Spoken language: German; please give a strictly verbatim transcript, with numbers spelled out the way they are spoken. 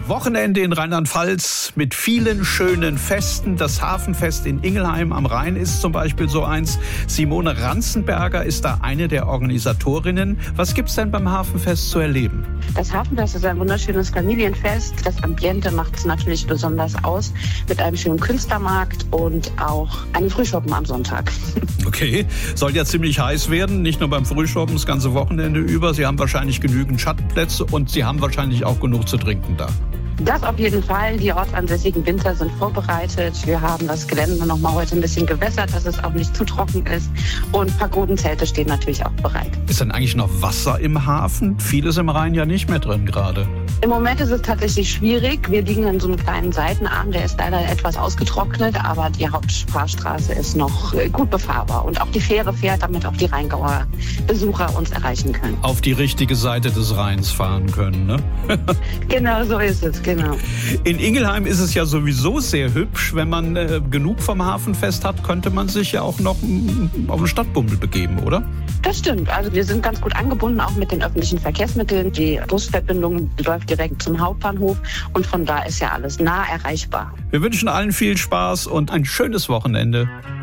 Wochenende in Rheinland-Pfalz mit vielen schönen Festen. Das Hafenfest in Ingelheim am Rhein ist zum Beispiel so eins. Simone Ranzenberger ist da eine der Organisatorinnen. Was gibt's denn beim Hafenfest zu erleben? Das Hafenfest ist ein wunderschönes Familienfest. Das Ambiente macht es natürlich besonders aus, mit einem schönen Künstlermarkt und auch einem Frühschoppen am Sonntag. Okay, soll ja ziemlich heiß werden, nicht nur beim Frühschoppen, das ganze Wochenende über. Sie haben wahrscheinlich genügend Schattenplätze und Sie haben wahrscheinlich auch genug zu trinken da. Das auf jeden Fall. Die ortsansässigen Winter sind vorbereitet. Wir haben das Gelände noch mal heute ein bisschen gewässert, dass es auch nicht zu trocken ist. Und Pagodenzelte stehen natürlich auch bereit. Ist denn eigentlich noch Wasser im Hafen? Vieles im Rhein ja nicht mehr drin gerade. Im Moment ist es tatsächlich schwierig. Wir liegen in so einem kleinen Seitenarm, der ist leider etwas ausgetrocknet, aber die Hauptfahrstraße ist noch gut befahrbar. Und auch die Fähre fährt, damit auch die Rheingauer Besucher uns erreichen können. Auf die richtige Seite des Rheins fahren können, ne? Genau so ist es. Genau. In Ingelheim ist es ja sowieso sehr hübsch. Wenn man äh, genug vom Hafenfest hat, könnte man sich ja auch noch m, auf den Stadtbummel begeben, oder? Das stimmt. Also wir sind ganz gut angebunden, auch mit den öffentlichen Verkehrsmitteln. Die Busverbindung läuft direkt zum Hauptbahnhof und von da ist ja alles nah erreichbar. Wir wünschen allen viel Spaß und ein schönes Wochenende.